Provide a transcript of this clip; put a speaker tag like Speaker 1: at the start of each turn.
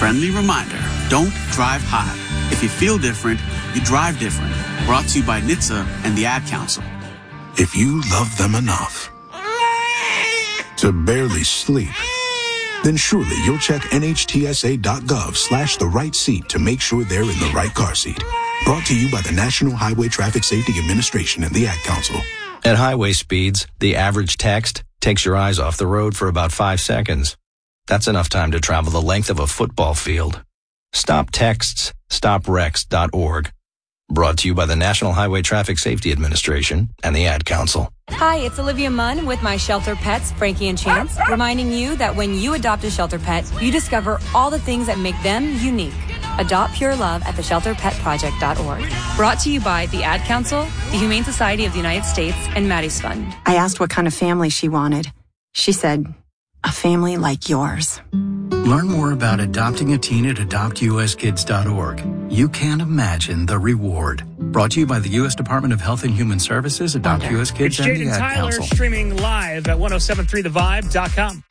Speaker 1: Friendly reminder, don't drive high. If you feel different, you drive different. Brought to you by NHTSA and the Ad Council.
Speaker 2: If you love them enough to barely sleep, then surely you'll check NHTSA.gov/the right seat to make sure they're in the right car seat. Brought to you by the National Highway Traffic Safety Administration and the Ad Council.
Speaker 3: At highway speeds, the average text takes your eyes off the road for about 5 seconds. That's enough time to travel the length of a football field. Stop texts, stopwrecks.org. Brought to you by the National Highway Traffic Safety Administration and the Ad Council.
Speaker 4: Hi, it's Olivia Munn with my shelter pets, Frankie and Chance, reminding you that when you adopt a shelter pet, you discover all the things that make them unique. Adopt pure love at theshelterpetproject.org. Brought to you by the Ad Council, the Humane Society of the United States, and Maddie's Fund.
Speaker 5: I asked what kind of family she wanted. She said, a family like yours.
Speaker 6: Learn more about adopting a teen at adoptuskids.org. You can't imagine the reward. Brought to you by the U.S. Department of Health and Human Services, Adopt U.S. Kids,
Speaker 7: it's
Speaker 6: and the
Speaker 7: Jaden
Speaker 6: Ad
Speaker 7: Tyler
Speaker 6: Council.
Speaker 7: Streaming live at 1073thevibe.com.